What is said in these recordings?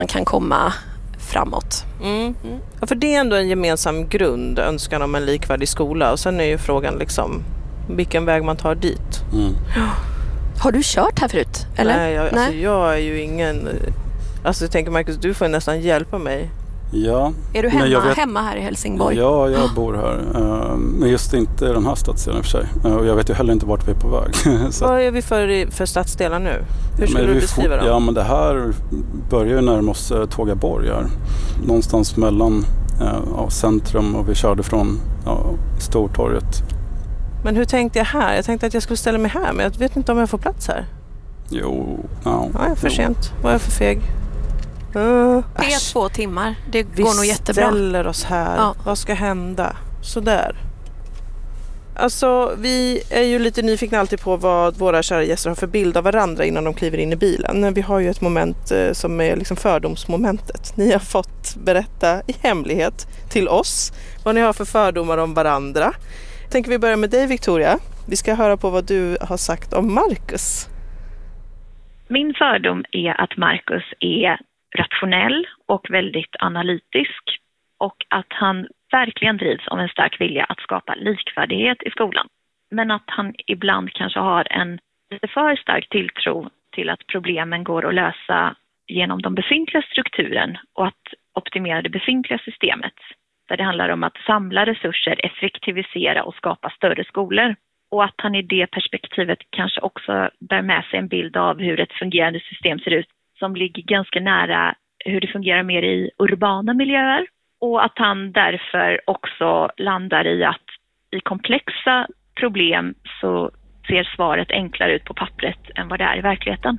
man kan komma framåt. Ja, för det är ändå en gemensam grund, önskan om en likvärdig skola. Och sen är ju frågan liksom vilken väg man tar dit. Har du kört här förut? Eller? Nej, jag är ju ingen... Alltså jag tänker Marcus, du får nästan hjälpa mig. Ja. Är du hemma här i Helsingborg? Ja, jag bor här. Men just inte i den här stadsdelen i och för sig. Och jag vet ju heller inte vart vi är på väg. Vad är vi för stadsdelar nu? Hur skulle du beskriva dem? Ja, men det här börjar ju närma oss Tågaborg här. Någonstans mellan centrum, och vi körde från Stortorget. Men hur tänkte jag här? Jag tänkte att jag skulle ställa mig här, men jag vet inte om jag får plats här. Jo. Ja, jag är för sent. Var jag för feg? Det är 2 timmar. Det går nog jättebra. Vi ställer oss här. Ja. Vad ska hända? Sådär. Alltså, vi är ju lite nyfikna alltid på vad våra kära gäster har för bild av varandra innan de kliver in i bilen. Vi har ju ett moment som är liksom fördomsmomentet. Ni har fått berätta i hemlighet till oss vad ni har för fördomar om varandra. Tänker vi börja med dig, Victoria. Vi ska höra på vad du har sagt om Marcus. Min fördom är att Marcus är rationell och väldigt analytisk, och att han verkligen drivs av en stark vilja att skapa likvärdighet i skolan. Men att han ibland kanske har en lite för stark tilltro till att problemen går att lösa genom de befintliga strukturen och att optimera det befintliga systemet. Där det handlar om att samla resurser, effektivisera och skapa större skolor. Och att han i det perspektivet kanske också bär med sig en bild av hur ett fungerande system ser ut som ligger ganska nära hur det fungerar mer i urbana miljöer. Och att han därför också landar i att i komplexa problem så ser svaret enklare ut på pappret än vad det är i verkligheten.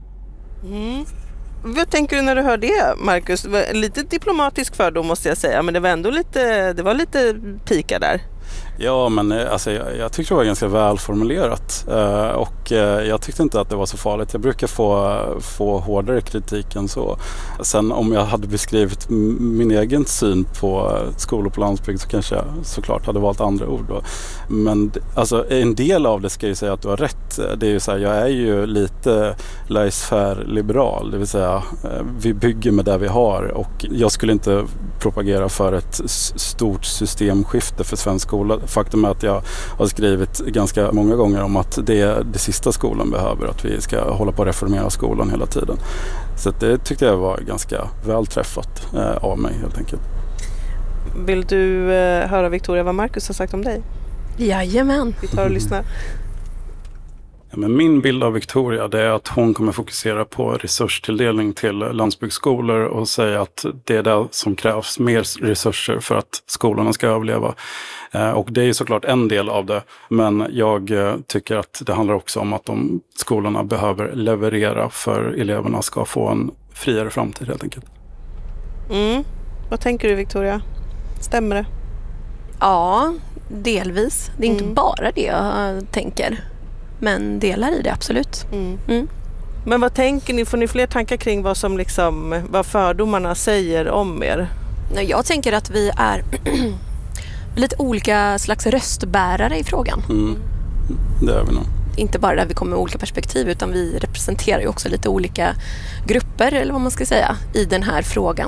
Vad tänker du när du hör det, Marcus? Lite diplomatisk fördom måste jag säga, men det var ändå lite pika där. Ja, men alltså, jag tyckte det var ganska välformulerat och jag tyckte inte att det var så farligt. Jag brukar få hårdare kritik än så. Sen om jag hade beskrivit min egen syn på skolor på landsbygd så kanske jag såklart hade valt andra ord då. Men alltså, en del av det ska ju säga att du har rätt. Det är ju så här, jag är ju lite laissez-faire-liberal, det vill säga vi bygger med det vi har, och jag skulle inte propagera för ett stort systemskifte för svensk skola. Faktum är att jag har skrivit ganska många gånger om att det är det sista skolan behöver, att vi ska hålla på att reformera skolan hela tiden. Så det tyckte jag var ganska väl träffat av mig helt enkelt. Vill du höra, Victoria, vad Marcus har sagt om dig? Jajamän. Vi tar och lyssnar. Men min bild av Victoria, det är att hon kommer fokusera på resurstilldelning till landsbygdsskolor och säga att det är det som krävs, mer resurser för att skolorna ska överleva. Och det är ju såklart en del av det, men jag tycker att det handlar också om att de skolorna behöver leverera för eleverna ska få en friare framtid helt enkelt. Vad tänker du, Victoria? Stämmer det? Ja, delvis. Det är inte bara det jag tänker. Men delar i det, absolut. Men vad tänker ni? Får ni fler tankar kring vad fördomarna säger om er? Jag tänker att vi är lite olika slags röstbärare i frågan. Det är vi nog. Inte bara där vi kommer med olika perspektiv, utan vi representerar ju också lite olika grupper, eller vad man ska säga, i den här frågan.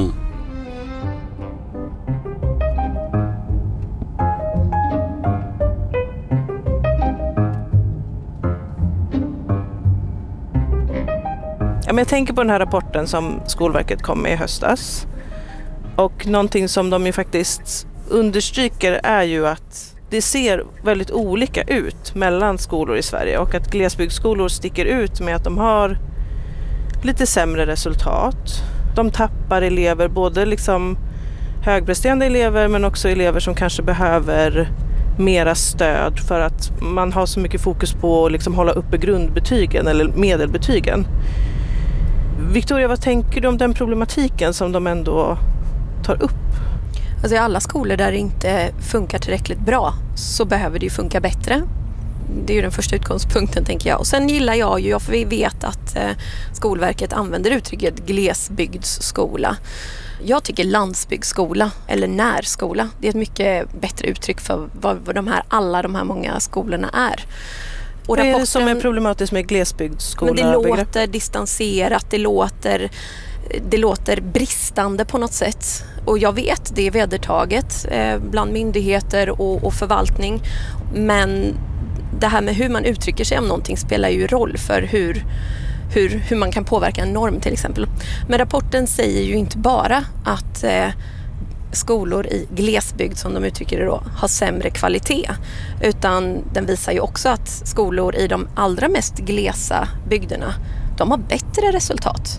Men jag tänker på den här rapporten som Skolverket kom med i höstas. Och någonting som de ju faktiskt understryker är ju att det ser väldigt olika ut mellan skolor i Sverige. Och att glesbygdsskolor sticker ut med att de har lite sämre resultat. De tappar elever, både liksom högpresterande elever men också elever som kanske behöver mera stöd för att man har så mycket fokus på att liksom hålla uppe grundbetygen eller medelbetygen. Victoria, vad tänker du om den problematiken som de ändå tar upp? Alltså i alla skolor där det inte funkar tillräckligt bra så behöver det ju funka bättre. Det är ju den första utgångspunkten, tänker jag. Och sen gillar jag ju, för vi vet att Skolverket använder uttrycket glesbygdsskola. Jag tycker landsbygdsskola eller närskola, det är ett mycket bättre uttryck för vad alla de här många skolorna är. Och vad är det som är problematiskt med glesbygdsskola? Men det låter distanserat, det låter Det låter bristande på något sätt, och jag vet det är vedertaget bland myndigheter och förvaltning, men det här med hur man uttrycker sig om någonting spelar ju roll för hur man kan påverka en norm till exempel. Men rapporten säger ju inte bara att skolor i glesbygd, som de uttrycker det då, har sämre kvalitet, utan den visar ju också att skolor i de allra mest glesa bygderna, de har bättre resultat.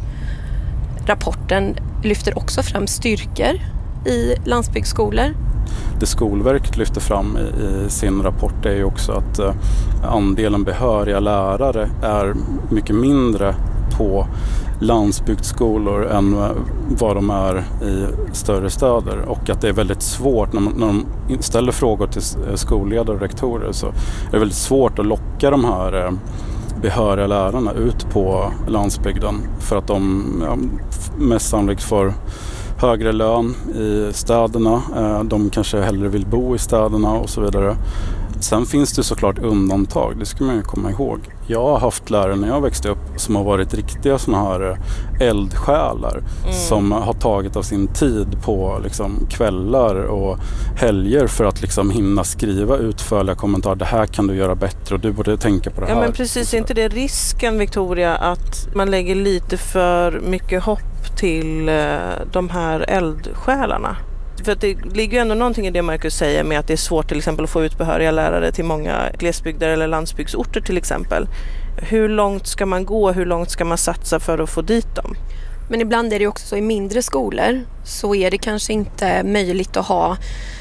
Rapporten lyfter också fram styrkor i landsbygdsskolor. Det Skolverket lyfter fram i sin rapport är ju också att andelen behöriga lärare är mycket mindre på landsbygdsskolor än vad de är i större städer, och att det är väldigt svårt när de ställer frågor till skolledare och rektorer, så är det väldigt svårt att locka de här behöriga lärarna ut på landsbygden, för att de mest sannolikt får högre lön i städerna, de kanske hellre vill bo i städerna och så vidare. Sen finns det såklart undantag, det ska man ju komma ihåg. Jag har haft lärare när jag växte upp som har varit riktiga såna här eldsjälar som har tagit av sin tid på liksom kvällar och helger för att liksom hinna skriva utförliga kommentarer. Det här kan du göra bättre och du borde tänka på det här. Ja, men precis, inte det risken, Victoria, att man lägger lite för mycket hopp till de här eldsjälarna? För att det ligger ju ändå någonting i det Marcus säger med att det är svårt till exempel att få ut behöriga lärare till många glesbygder eller landsbygdsorter till exempel. Hur långt ska man gå? Hur långt ska man satsa för att få dit dem? Men ibland är det också så i mindre skolor så är det kanske inte möjligt att ha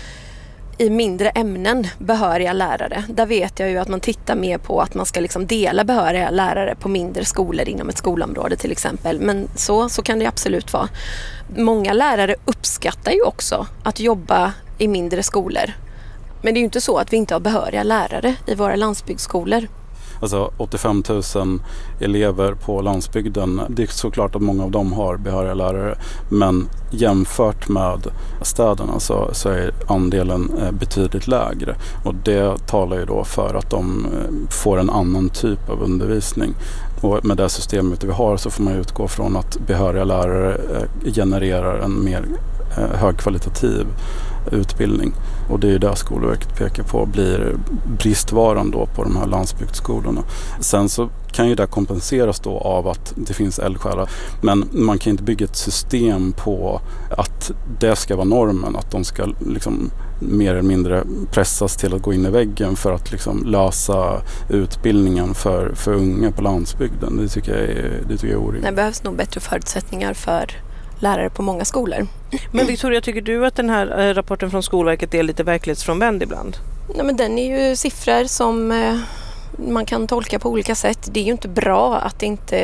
i mindre ämnen behöriga lärare. Där vet jag ju att man tittar mer på att man ska liksom dela behöriga lärare på mindre skolor inom ett skolområde till exempel. Men så kan det absolut vara. Många lärare uppskattar ju också att jobba i mindre skolor. Men det är ju inte så att vi inte har behöriga lärare i våra landsbygdsskolor. Alltså 85 000 elever på landsbygden, det är såklart att många av dem har behöriga lärare, men jämfört med städerna så är andelen betydligt lägre, och det talar ju då för att de får en annan typ av undervisning. Och med det systemet vi har så får man utgå från att behöriga lärare genererar en mer högkvalitativ utbildning, och det är ju där Skolverket pekar på blir bristvaran då på de här landsbygdsskolorna. Sen så kan ju det kompenseras då av att det finns eldsjälar, men man kan inte bygga ett system på att det ska vara normen, att de ska liksom mer eller mindre pressas till att gå in i väggen för att liksom lösa utbildningen för unga på landsbygden. Det tycker jag är orimligt. Det behövs nog bättre förutsättningar för lärare på många skolor. Men Victoria, tycker du att den här rapporten från Skolverket är lite verklighetsfrånvänd ibland? Ja, men den är ju siffror som man kan tolka på olika sätt. Det är ju inte bra att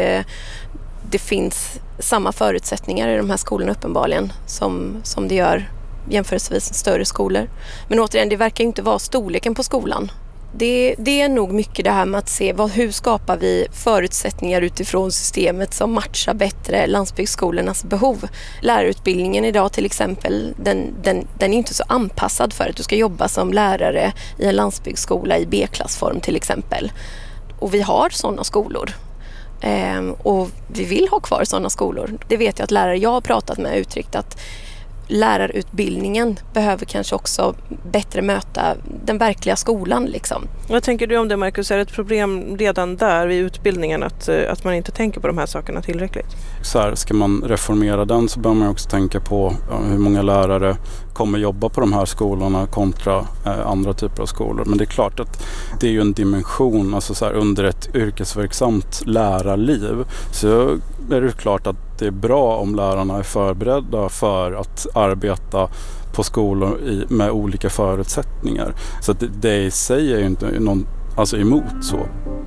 det finns samma förutsättningar i de här skolorna uppenbarligen som det gör jämförelsevis större skolor. Men återigen, det verkar ju inte vara storleken på skolan. Det är nog mycket det här med att se hur skapar vi förutsättningar utifrån systemet som matchar bättre landsbygdsskolornas behov. Lärarutbildningen idag till exempel, den är inte så anpassad för att du ska jobba som lärare i en landsbygdsskola i B-klassform till exempel. Och vi har sådana skolor. Och vi vill ha kvar sådana skolor. Det vet jag att lärare jag har pratat med uttryckt att lärarutbildningen behöver kanske också bättre möta den verkliga skolan. Liksom. Vad tänker du om det, Marcus? Är det ett problem redan där vid utbildningen att man inte tänker på de här sakerna tillräckligt? Så här, ska man reformera den så bör man också tänka på hur många lärare kommer jobba på de här skolorna kontra andra typer av skolor. Men det är klart att det är ju en dimension, alltså så här, under ett yrkesverksamt lärarliv så är det klart att det är bra om lärarna är förberedda för att arbeta på skolor med olika förutsättningar. Så att det i sig är ju inte någon emot så.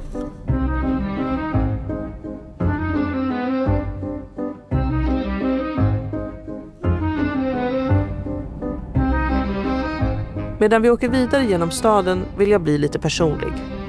Medan vi åker vidare genom staden vill jag bli lite personlig.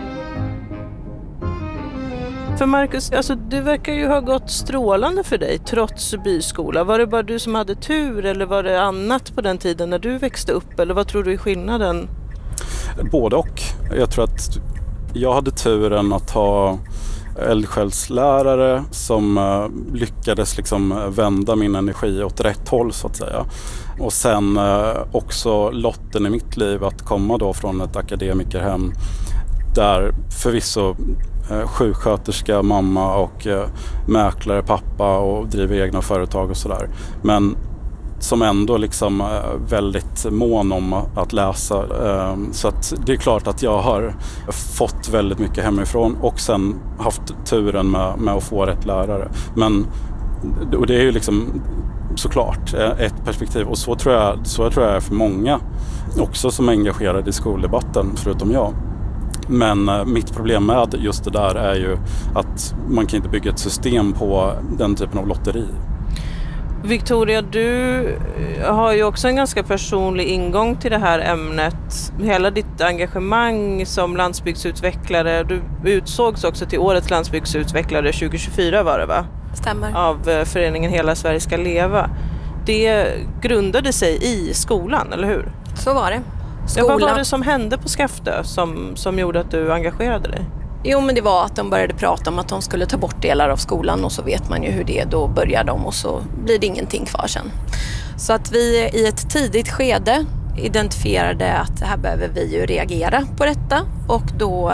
För Marcus, du verkar ju ha gått strålande för dig trots byskola. Var det bara du som hade tur eller var det annat på den tiden när du växte upp? Eller vad tror du är skillnaden? Både och. Jag tror att jag hade turen att ha eldsjälslärare som lyckades liksom vända min energi åt rätt håll så att säga. Och sen också lotten i mitt liv att komma då från ett akademikerhem där förvisso sjuksköterska, mamma och mäklare, pappa och driver egna företag och sådär. Men som ändå liksom väldigt mån om att läsa. Så att det är klart att jag har fått väldigt mycket hemifrån och sen haft turen med att få rätt lärare. Men och det är ju liksom såklart ett perspektiv och så tror jag är för många också som är engagerade i skoldebatten förutom jag. Men mitt problem med just det där är ju att man kan inte bygga ett system på den typen av lotteri. Victoria, du har ju också en ganska personlig ingång till det här ämnet. Hela ditt engagemang som landsbygdsutvecklare, du utsågs också till årets landsbygdsutvecklare 2024 var det va? Stämmer. Av föreningen Hela Sverige ska leva. Det grundade sig i skolan, eller hur? Så var det. Ja, vad var det som hände på Skaftö som gjorde att du engagerade dig? Jo, men det var att de började prata om att de skulle ta bort delar av skolan och så vet man ju hur det är, då börjar de och så blir det ingenting kvar sen. Så att vi i ett tidigt skede identifierade att här behöver vi ju reagera på detta och då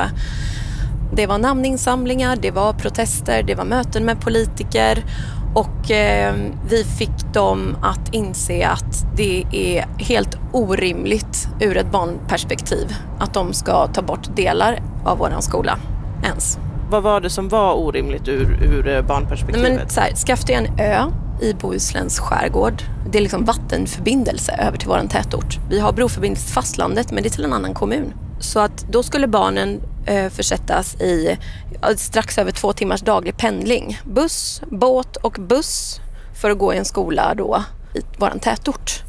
det var namninsamlingar, det var protester, det var möten med politiker och vi fick dem att inse att det är helt orimligt ur ett barnperspektiv att de ska ta bort delar av våran skola ens. Vad var det som var orimligt ur barnperspektivet? Men så här, Skaftö är en ö i Bohusläns skärgård. Det är liksom vattenförbindelse över till våran tätort. Vi har broförbindelse till fastlandet men det är till en annan kommun. Så att då skulle barnen försättas i strax över 2 timmars daglig pendling. Buss, båt och buss för att gå i en skola då i våran tätort.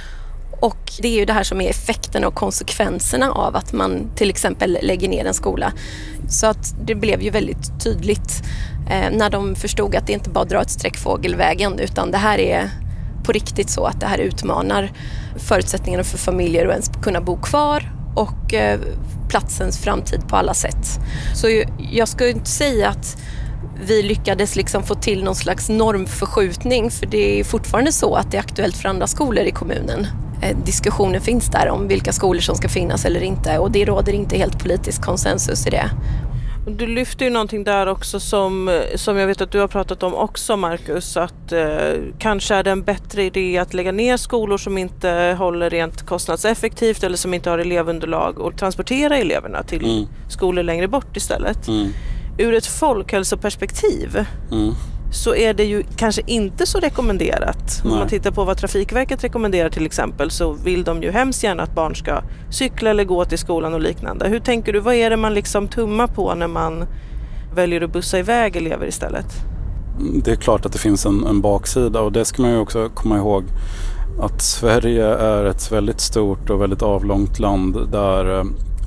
Och det är ju det här som är effekten och konsekvenserna av att man till exempel lägger ner en skola. Så att det blev ju väldigt tydligt när de förstod att det inte bara drar ett streck fågelvägen utan det här är på riktigt så att det här utmanar förutsättningarna för familjer att ens kunna bo kvar och platsens framtid på alla sätt. Så jag ska inte säga att vi lyckades liksom få till någon slags normförskjutning för det är fortfarande så att det är aktuellt för andra skolor i kommunen. Diskussionen finns där om vilka skolor som ska finnas eller inte och det råder inte helt politisk konsensus i det. Du lyfter ju någonting där också som jag vet att du har pratat om också, Marcus, att kanske är det en bättre idé att lägga ner skolor som inte håller rent kostnadseffektivt eller som inte har elevunderlag och transportera eleverna till skolor längre bort istället. Ur ett folkhälsoperspektiv så är det ju kanske inte så rekommenderat. Om man tittar på vad Trafikverket rekommenderar till exempel så vill de ju hemskt gärna att barn ska cykla eller gå till skolan och liknande. Hur tänker du, vad är det man liksom tummar på när man väljer att bussa iväg elever istället? Det är klart att det finns en baksida och det ska man ju också komma ihåg att Sverige är ett väldigt stort och väldigt avlångt land där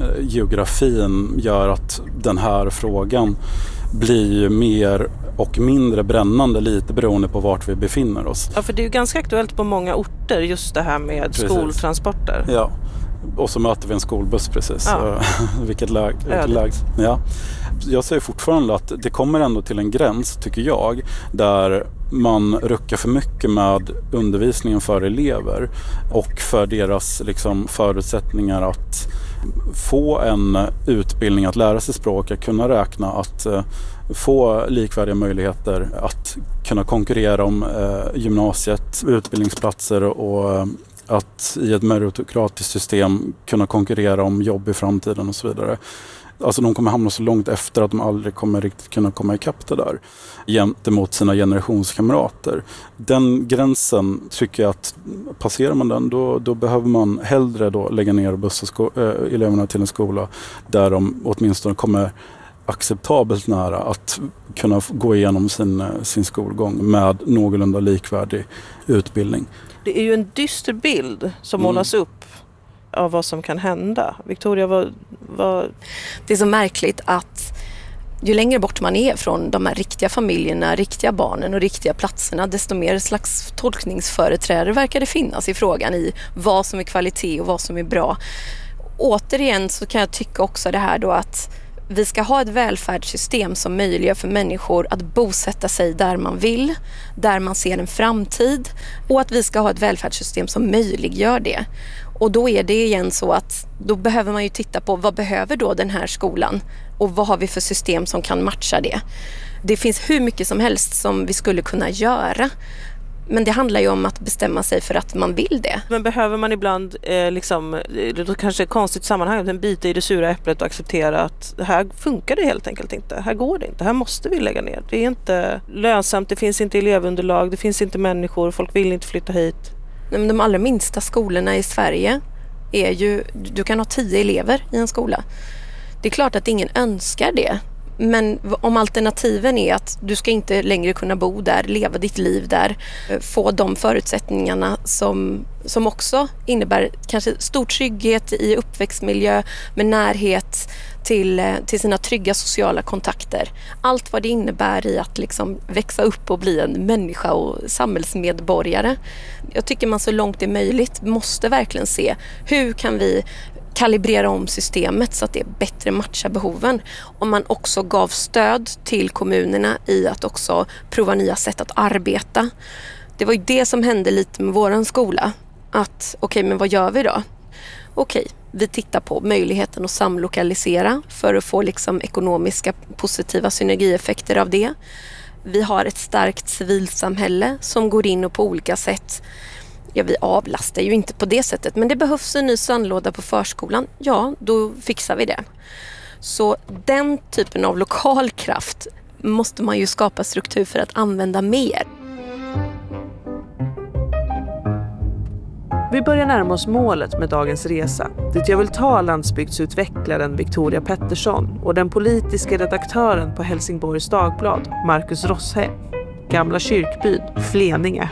geografin gör att den här frågan blir mer och mindre brännande lite beroende på vart vi befinner oss. Ja, för det är ju ganska aktuellt på många orter just det här med skoltransporter. Ja, och så möter vi en skolbuss precis. Ja. Vilket läge. Ja. Jag säger fortfarande att det kommer ändå till en gräns, tycker jag, där man ruckar för mycket med undervisningen för elever och för deras liksom, förutsättningar att få en utbildning, att lära sig språk, att kunna räkna, att få likvärdiga möjligheter att kunna konkurrera om gymnasiet, utbildningsplatser och att i ett meritokratiskt system kunna konkurrera om jobb i framtiden och så vidare. Alltså de kommer hamna så långt efter att de aldrig kommer riktigt kunna komma ikapp det där gentemot sina generationskamrater. Den gränsen tycker jag att passerar man den då behöver man hellre då lägga ner och bussa eleverna till en skola där de åtminstone kommer acceptabelt nära att kunna gå igenom sin skolgång med någorlunda likvärdig utbildning. Det är ju en dyster bild som målas upp av vad som kan hända. Victoria, vad... Det är så märkligt att ju längre bort man är från de här riktiga familjerna, riktiga barnen och riktiga platserna, desto mer slags tolkningsföreträdare verkar det finnas i frågan i vad som är kvalitet och vad som är bra. Återigen så kan jag tycka också det här då att Vi ska ha ett välfärdssystem som möjliggör för människor att bosätta sig där man vill, där man ser en framtid, och att vi ska ha ett välfärdssystem som möjliggör det. Och då är det igen så att då behöver man ju titta på vad behöver då den här skolan och vad har vi för system som kan matcha det. Det finns hur mycket som helst som vi skulle kunna göra. Men det handlar ju om att bestämma sig för att man vill det. Men behöver man ibland det kanske är ett konstigt sammanhang, men bita i det sura äpplet och acceptera att det här funkar det helt enkelt inte. Här går det inte. Här måste vi lägga ner. Det är inte lönsamt, det finns inte elevunderlag, det finns inte människor, folk vill inte flytta hit. Men de allra minsta skolorna i Sverige är ju, du kan ha 10 elever i en skola. Det är klart att ingen önskar det. Men om alternativen är att du ska inte längre kunna bo där, leva ditt liv där, få de förutsättningarna som också innebär kanske stor trygghet i uppväxtmiljö med närhet till sina trygga sociala kontakter. Allt vad det innebär i att liksom växa upp och bli en människa och samhällsmedborgare. Jag tycker man så långt det är möjligt måste verkligen se hur kan vi kalibrera om systemet så att det bättre matchar behoven. Om man också gav stöd till kommunerna i att också prova nya sätt att arbeta. Det var ju det som hände lite med våran skola. Att okej, men vad gör vi då? Okej, vi tittar på möjligheten att samlokalisera för att få liksom ekonomiska positiva synergieffekter av det. Vi har ett starkt civilsamhälle som går in och på olika sätt. Ja, vi avlastar ju inte på det sättet, men det behövs en ny sandlåda på förskolan. Ja, då fixar vi det. Så den typen av lokal kraft måste man ju skapa struktur för att använda mer. Vi börjar närma oss målet med dagens resa, dit jag vill ta landsbygdsutvecklaren Victoria Pettersson och den politiska redaktören på Helsingborgs Dagblad, Marcus Rosshem, gamla kyrkbyn Fleninge.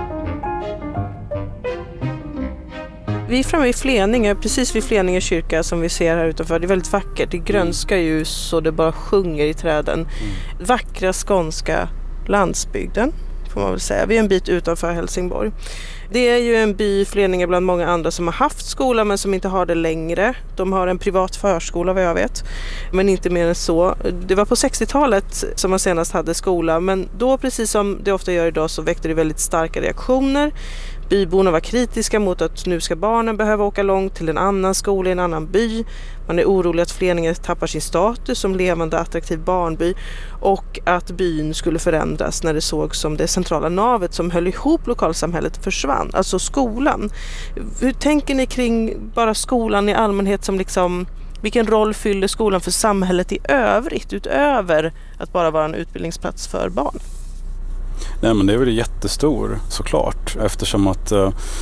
Vi är framme i Fleninge, precis vid Fleninge kyrka som vi ser här utanför. Det är väldigt vackert, det grönskar ju så det bara sjunger i träden. Vackra skånska landsbygden får man väl säga. Vi är en bit utanför Helsingborg. Det är ju en by, Fleninge, bland många andra som har haft skola men som inte har det längre. De har en privat förskola vad jag vet, men inte mer än så. Det var på 60-talet som man senast hade skola, men då precis som det ofta gör idag så väckte det väldigt starka reaktioner. Byborna var kritiska mot att nu ska barnen behöva åka långt till en annan skola i en annan by. Man är orolig att Fleninge tappar sin status som levande attraktiv barnby och att byn skulle förändras när det såg som det centrala navet som höll ihop lokalsamhället försvann, alltså skolan. Hur tänker ni kring bara skolan i allmänhet som liksom, vilken roll fyller skolan för samhället i övrigt utöver att bara vara en utbildningsplats för barn? Nej, men det är väl jättestor såklart, eftersom att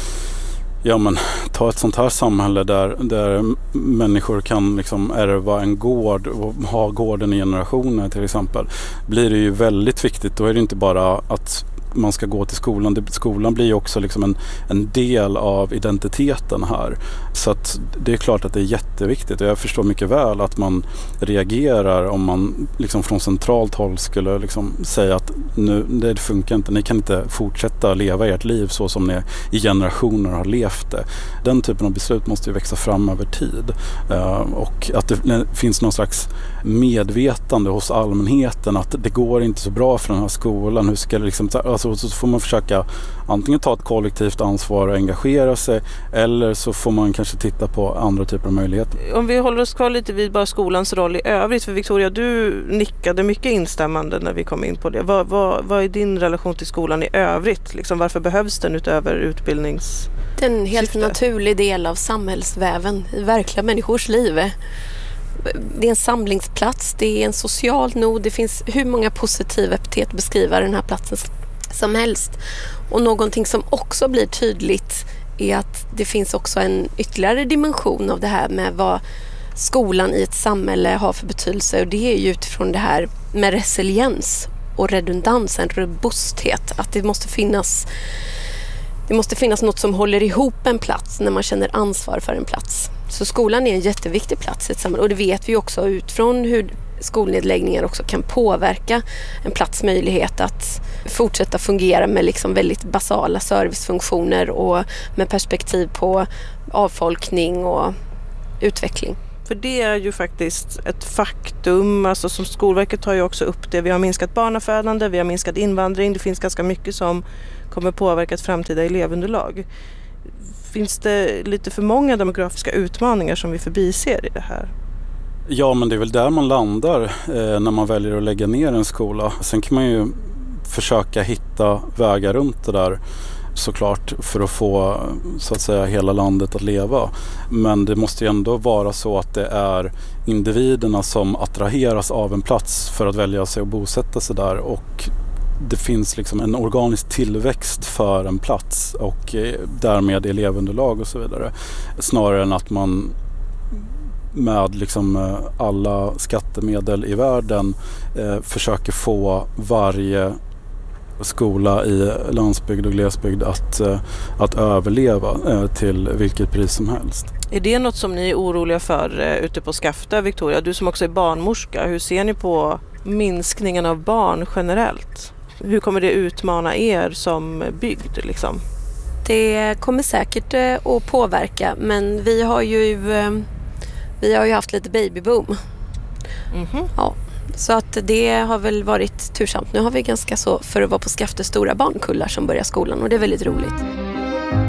ta ett sånt här samhälle där människor kan liksom ärva en gård och ha gården i generationer till exempel, blir det ju väldigt viktigt. Då är det inte bara att man ska gå till skolan. Skolan blir ju också liksom en del av identiteten här. Så att det är klart att det är jätteviktigt. Och jag förstår mycket väl att man reagerar om man liksom från centralt håll skulle liksom säga att nu, det funkar inte. Ni kan inte fortsätta leva ert liv så som ni i generationer har levt det. Den typen av beslut måste ju växa fram över tid. Och att det finns någon slags medvetande hos allmänheten att det går inte så bra för den här skolan. Hur ska det liksom, alltså, så får man försöka antingen ta ett kollektivt ansvar och engagera sig, eller så får man kanske titta på andra typer av möjligheter. Om vi håller oss kvar lite vid bara skolans roll i övrigt, för Victoria, du nickade mycket instämmande när vi kom in på det. Vad är din relation till skolan i övrigt? Liksom, varför behövs den utöver utbildnings... Det är en helt naturlig del av samhällsväven i verkliga människors liv. Det är en samlingsplats, det är en social nod, det finns hur många positiva epitet att beskriva den här platsen som helst. Och någonting som också blir tydligt är att det finns också en ytterligare dimension av det här med vad skolan i ett samhälle har för betydelse, och det är ju utifrån det här med resiliens och redundans, en robusthet, att det måste finnas något som håller ihop en plats när man känner ansvar för en plats. Så skolan är en jätteviktig plats i ett samhälle, och det vet vi också utifrån hur skolnedläggningar också kan påverka en plats möjlighet att fortsätta fungera med liksom väldigt basala servicefunktioner och med perspektiv på avfolkning och utveckling. För det är ju faktiskt ett faktum, alltså som Skolverket tar ju också upp det. Vi har minskat barnafödande, vi har minskat invandring, det finns ganska mycket som kommer påverka ett framtida elevunderlag. Finns det lite för många demografiska utmaningar som vi förbiser i det här? Ja, men det är väl där man landar när man väljer att lägga ner en skola. Sen kan man ju försöka hitta vägar runt det där såklart för att få så att säga hela landet att leva. Men det måste ju ändå vara så att det är individerna som attraheras av en plats för att välja sig och bosätta sig där, och det finns liksom en organisk tillväxt för en plats och därmed elevunderlag och så vidare, snarare än att man med liksom alla skattemedel i världen försöker få varje skola i landsbygd och glesbygd att överleva till vilket pris som helst. Är det något som ni är oroliga för ute på Skafta, Victoria? Du som också är barnmorska, hur ser ni på minskningen av barn generellt? Hur kommer det utmana er som bygd liksom? Det kommer säkert att påverka, men vi har ju haft lite babyboom. Mm-hmm. Ja, så att det har väl varit tursamt. Nu har vi ganska så, för att vara på Skafta, stora barnkullar som börjar skolan, och det är väldigt roligt.